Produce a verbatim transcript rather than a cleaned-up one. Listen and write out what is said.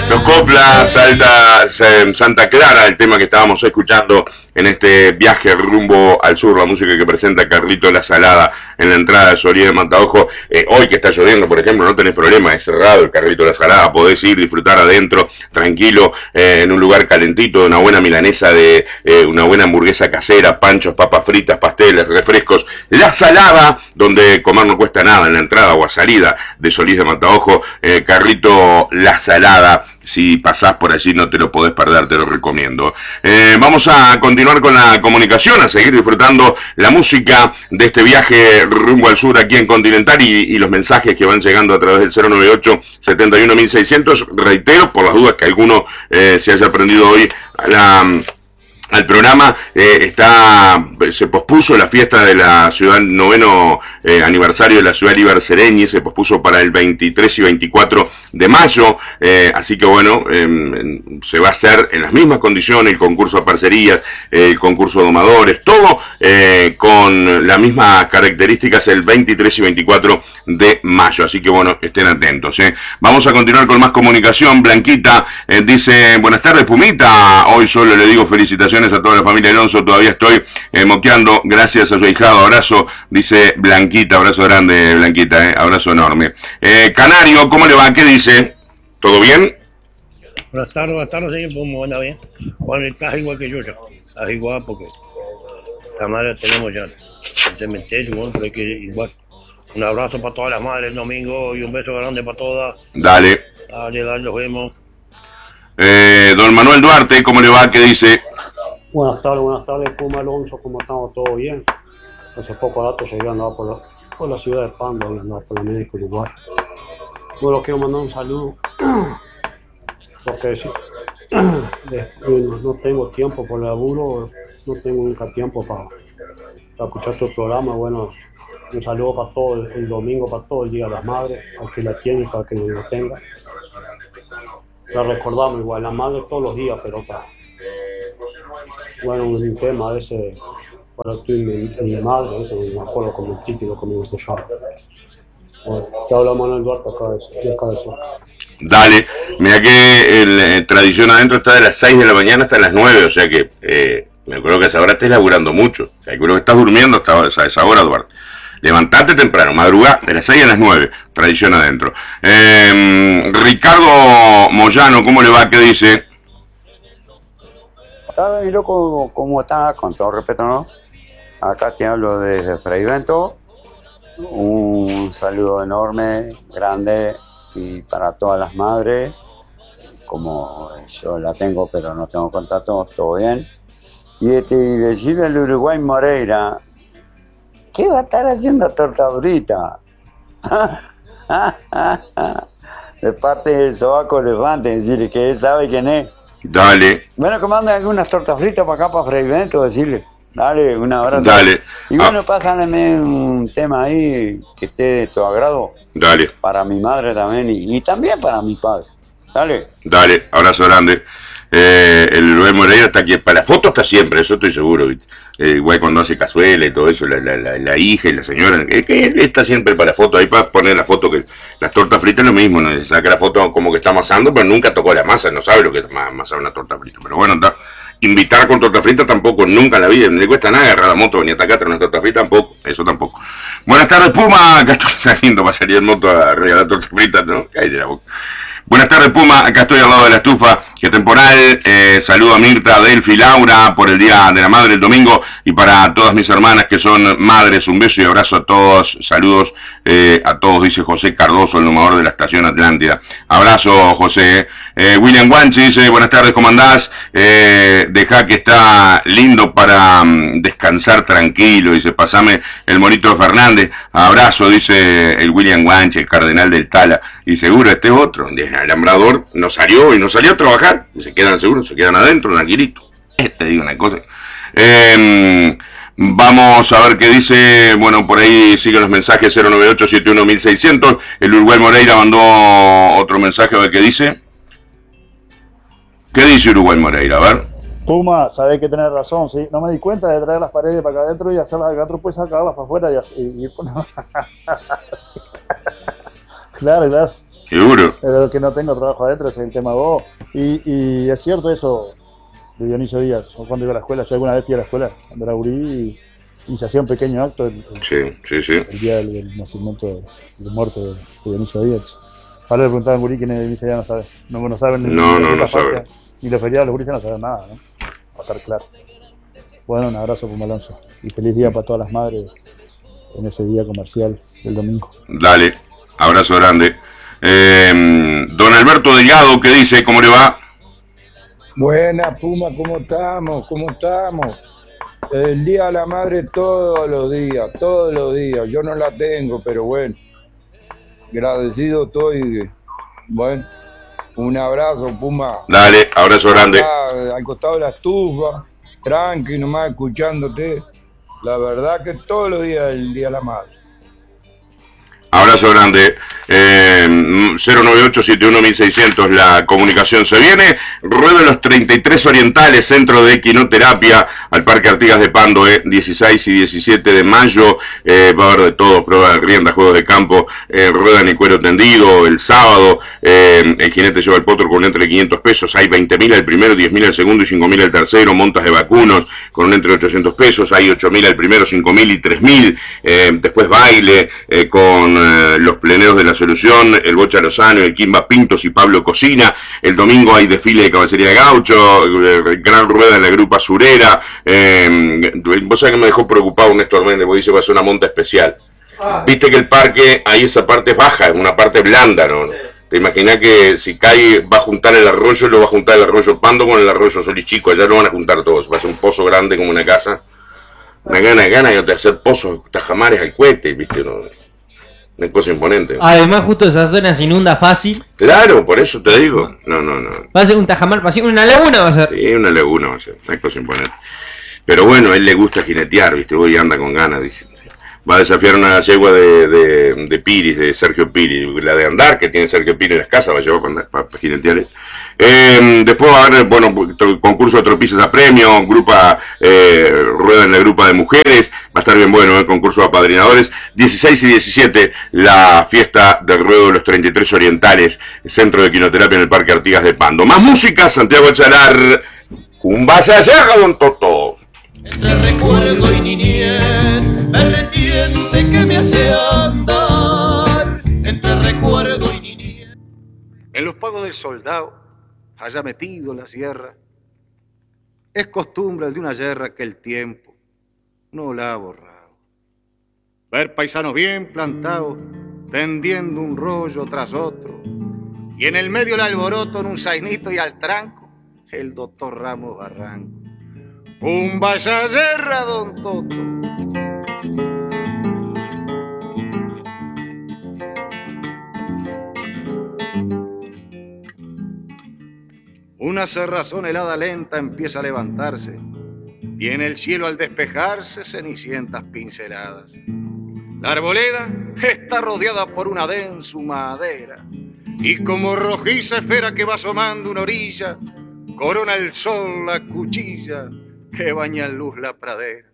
Los Coplas, Salta, Santa Clara, el tema que estábamos escuchando en este viaje rumbo al sur, la música que presenta Carlito La Salada en la entrada de Solís de Mataojo. Eh, hoy que está lloviendo, por ejemplo, no tenés problema, es cerrado el Carlito La Salada, podés ir, disfrutar adentro, tranquilo, eh, en un lugar calentito, una buena milanesa, de eh, una buena hamburguesa casera, panchos, papas fritas, pasteles, refrescos. La Salada, donde comer no cuesta nada en la entrada o a salida de Solís de Mataojo. eh, Carlito La Salada. Si pasás por allí no te lo podés perder, te lo recomiendo. Eh, vamos a continuar con la comunicación, a seguir disfrutando la música de este viaje rumbo al sur aquí en Continental y, y los mensajes que van llegando a través del cero noventa y ocho, setenta y uno mil seiscientos. Reitero, por las dudas que alguno eh, se haya aprendido hoy a la... al programa, eh, está se pospuso la fiesta de la ciudad, noveno eh, aniversario de la ciudad Libercereñi, se pospuso para el veintitrés y veinticuatro de mayo, eh, así que bueno, eh, se va a hacer en las mismas condiciones el concurso de parcerías, eh, el concurso de domadores, todo eh, con las mismas características el veintitrés y veinticuatro de mayo, así que bueno, estén atentos. Eh. Vamos a continuar con más comunicación. Blanquita eh, dice, buenas tardes Pumita, hoy solo le digo felicitaciones a toda la familia Alonso, todavía estoy eh, moqueando, gracias a su hijado, abrazo, dice Blanquita, abrazo grande Blanquita, eh, abrazo enorme. Eh, Canario, ¿cómo le va? ¿Qué dice? ¿Todo bien? Buenas tardes, buenas tardes, señor, ¿cómo anda bien? Juan, estás igual que yo, ya. Estás igual porque la madre tenemos ya el cementerio, bueno, pero hay que ir igual. Un abrazo para todas las madres el domingo y un beso grande para todas. Dale. Dale, dale, nos vemos. Eh, don Manuel Duarte, ¿cómo le va? ¿Qué dice? Buenas tardes, buenas tardes, Puma Alonso, ¿cómo estamos? ¿Todo bien? Hace poco rato se andaba por la, por la ciudad de Pando, andaba por la México Uruguay. Bueno, quiero mandar un saludo, porque si, no, no tengo tiempo por el laburo, no tengo nunca tiempo para, para escuchar tu programa. Bueno, un saludo para todo el, el domingo, para todo el Día de las Madres, al que la tiene y para que no lo tenga. La recordamos igual, la madre todos los días, pero para... Bueno, un tema ese para tú y mi, y mi madre, eso me acuerdo como el título conmigo se llama. Bueno, te habla Manuel Duarte acá de, acá de eso. Dale, mira que el eh, tradición adentro está de las seis de la mañana hasta las nueve, o sea que eh, me acuerdo que a esa hora estés laburando mucho, calculo que estás durmiendo hasta esa, esa hora, Duarte. Levantate temprano, madrugá, de las seis a las nueve, tradición adentro. Eh, Ricardo Moyano, ¿cómo le va? ¿Qué dice? Está bien, loco, ¿cómo está? Con todo respeto, ¿no? Acá te hablo desde Freivento. Un saludo enorme, grande, y para todas las madres, como yo la tengo, pero no tengo contacto, todo bien. Y este, decirle al Uruguay Moreira, ¿qué va a estar haciendo torta frita? De parte del sobaco elefante, decirle que él sabe quién es. Dale. Bueno, que manden algunas tortas fritas para acá, para Freivento, decirle. Dale, un abrazo. Dale. Y bueno, ah. Pásanme un tema ahí que esté de tu agrado. Dale. Para mi madre también y, y también para mi padre. Dale. Dale, abrazo grande. Eh, el Luis Moreira está aquí. Para la foto está siempre, eso estoy seguro. Eh, igual cuando hace cazuela y todo eso, la, la, la, la hija y la señora, es que él está siempre para la foto. Ahí para poner la foto, que las tortas fritas es lo mismo, ¿no? Se saca la foto como que está amasando, pero nunca tocó la masa, no sabe lo que es amasar una torta frita. Pero bueno, está. Invitar con torta frita tampoco, nunca en la vida, no le cuesta nada agarrar la moto, venir hasta acá, traer una torta frita tampoco, eso tampoco. Buenas tardes, Puma, acá estoy, está lindo para salir en moto a regalar torta frita, ¿no? Cállate la boca. Buenas tardes, Puma, acá estoy al lado de la estufa, que temporal, eh, saludo a Mirta, Delphi, Laura, por el Día de la Madre el domingo, y para todas mis hermanas que son madres, un beso y abrazo a todos, saludos eh, a todos, dice José Cardoso, el domador de la Estación Atlántida. Abrazo, José. Eh, William Guanchi dice, buenas tardes, ¿cómo andás? Eh, deja que está lindo para um, descansar tranquilo, dice, pasame el monito Fernández. Abrazo, dice el William Guanchi, el cardenal del Tala. Y seguro este es otro, el alambrador no salió y no salió a trabajar, y se quedan seguros, se quedan adentro, en alquilito. Este digo una cosa. Eh, vamos a ver qué dice, bueno, por ahí siguen los mensajes, cero noventa y ocho, setenta y uno mil seiscientos. El Uruguay Moreira mandó otro mensaje, a ver qué dice. ¿Qué dice Uruguay Moreira? A ver. Puma, sabés que tenés razón, sí. No me di cuenta de traer las paredes para acá adentro y hacerlas acá adentro, pues sacarlas para afuera y, y, y... Claro, claro. Seguro. Pero lo que no tengo trabajo adentro es el tema vos. Y, y es cierto eso de Dionisio Díaz. Yo cuando iba a la escuela, yo alguna vez fui a la escuela cuando era gurí y, y se hacía un pequeño acto el, el, Sí, sí, sí. el día del, del nacimiento, de, de muerte de, de Dionisio Díaz. Ahora le preguntaban gurí quién es Dionisio Díaz, no sabe. No, no saben ni, No, ni no, la no patria, saben. ni los feriados, los guríes no saben nada, ¿no? Va a estar claro. Bueno, un abrazo Puma Alonso y feliz día para todas las madres en ese día comercial del domingo. Dale, abrazo grande. Eh, don Alberto Delgado, ¿qué dice? ¿Cómo le va? Buena, Puma, ¿cómo estamos? ¿Cómo estamos? El Día de la Madre todos los días, todos los días. Yo no la tengo, pero bueno, agradecido estoy. Bueno, un abrazo, Puma. Dale, abrazo grande. Acá, al costado de la estufa, tranqui, nomás escuchándote. La verdad que todos los días es el Día de la Madre. Abrazo grande. Eh, cero nueve ocho siete uno mil seiscientos, la comunicación se viene. Ruedo los treinta y tres Orientales, centro de equinoterapia, al Parque Artigas de Pando, eh, dieciséis y diecisiete de mayo. Eh, va a haber de todo, prueba de rienda, juegos de campo, eh, rueda en el cuero tendido. El sábado, eh, el jinete lleva el potro con un entre de quinientos pesos. Hay veinte mil al primero, diez mil al segundo y cinco mil al tercero. Montas de vacunos con un entre de ochocientos pesos. Hay ocho mil al primero, cinco mil y tres mil. Eh, después baile eh, con eh, los pleneros de la Solución, el Bocha Lozano, el Quimba Pintos y Pablo Cocina. El domingo hay desfile de caballería de gaucho, eh, gran rueda en la Grupa Surera. Eh, vos sabés que me dejó preocupado Néstor Méndez, porque dice que va a ser una monta especial. Ah. Viste que el parque, ahí esa parte es baja, es una parte blanda, ¿no? Te imaginás que si cae va a juntar el arroyo, lo va a juntar el arroyo Pando con el arroyo Solichico, allá lo van a juntar todos, va a ser un pozo grande como una casa. Una gana de gana de hacer pozos, tajamares al cohete, viste, ¿no? Una cosa imponente. Además, justo esa zona se inunda fácil. Claro, por eso te digo. No, no, no. Va a ser un tajamar, va a ser una laguna, va a ser. Sí, una laguna va a ser. Una cosa imponente. Pero bueno, a él le gusta jinetear, ¿viste? Hoy anda con ganas, dice. Va a desafiar una yegua de, de, de Piris, de Sergio Piris. La de andar, que tiene Sergio Piris en las casas, va a llevar para, para, para jinetear. Eh, después va a haber, bueno, concurso de tropizas a premio, grupa, eh, rueda en la grupa de mujeres, va a estar bien bueno el concurso de apadrinadores. dieciséis y diecisiete, la fiesta del ruedo de los treinta y tres Orientales, centro de equinoterapia en el Parque Artigas de Pando. Más música, Santiago Chalar, Cumbaya Yaga, don Toto. Entre recuerdo y niñez, vertiente que me hace andar, entre recuerdo y niñez. En los pagos del soldado, allá metido en la sierra, es costumbre de una guerra que el tiempo no la ha borrado. Ver paisanos bien plantados, tendiendo un rollo tras otro, y en el medio el alboroto en un zainito y al tranco, el doctor Ramos Barranco. Cumbaya guerra, don Toto. Una cerrazón helada lenta empieza a levantarse, y en el cielo al despejarse cenicientas pinceladas. La arboleda está rodeada por una densa madera, y como rojiza esfera que va asomando una orilla, corona el sol la cuchilla que baña en luz la pradera.